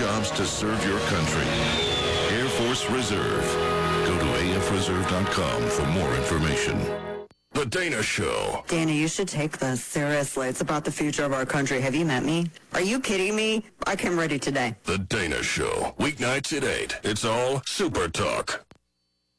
jobs to serve your country. Air Force Reserve. Go to afreserve.com for more information. The Dana Show. Dana, you should take this seriously. It's about the future of our country. Have you met me? Are you kidding me? I came ready today. The Dana Show. Weeknights at 8. It's all Super Talk.